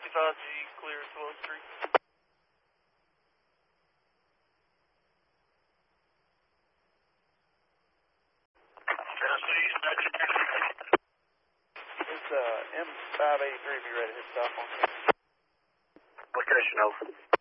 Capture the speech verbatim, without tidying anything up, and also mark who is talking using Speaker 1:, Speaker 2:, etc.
Speaker 1: sixty-five G, clear twelfth Street.
Speaker 2: It's uh, M five eighty-three, be ready to hit stop on.
Speaker 3: Location over.